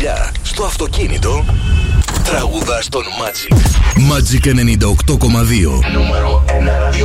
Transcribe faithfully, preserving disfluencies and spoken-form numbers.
δουλειά, στο αυτοκίνητο, τραγουδάς τον Magic. Magic ενενήντα οκτώ κόμμα δύο. Νούμερο ένα ραδιόφωνο.